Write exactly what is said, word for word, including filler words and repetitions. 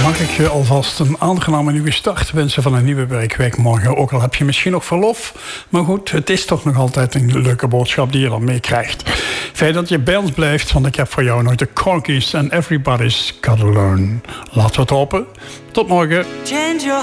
Mag ik je alvast een aangename nieuwe start wensen van een nieuwe werkweek morgen. Ook al heb je misschien nog verlof. Maar goed, het is toch nog altijd een leuke boodschap die je dan meekrijgt. Fijn dat je bij ons blijft, want ik heb voor jou nog de Corgis en Everybody's Gotta Learn. Laten we het hopen. Tot morgen. Change your